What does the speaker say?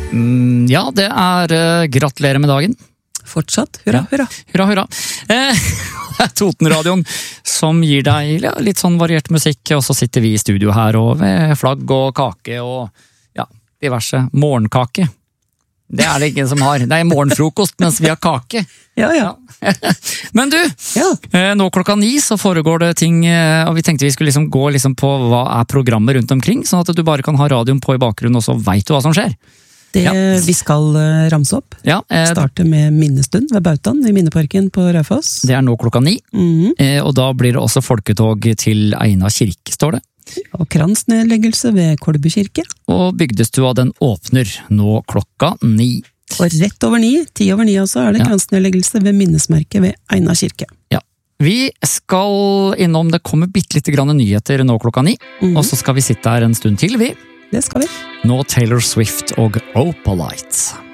Ja, det gratulerer med dagen. Fortsatt, hurra, hurra. Hurra, hurra. Det Totenradioen som gir deg litt sånn variert musikk, og så sitter vi i studio her og ved flagg og kake og diverse morgenkake. Det det ingen som har. Det morgenfrokost mens vi har kake. Ja. Men du, nå 9 så foregår det ting, og vi tenkte vi skulle gå på hva programmet rundt omkring, sånn at du bare kan ha radioen på i bakgrunnen, og så vet du hva som skjer. Vi skal ramse opp. Starte med minnestund ved Bautan i Minneparken på Raufoss. Det nå 9, og da blir det også folketog til Eina kirke, står det. Og kransnedleggelse ved Kolbu kirke. Og bygdestua den åpner nå 9. Og rett over 9, 10 over 9 også, det kransnedleggelse ved minnesmerket ved Eina kirke. Ja. Vi skal innom, det kommer bitte litt grann nyheter nå 9, og så skal vi sitte her en stund til, vi. Det skal vi. Nå Taylor Swift og Opalite.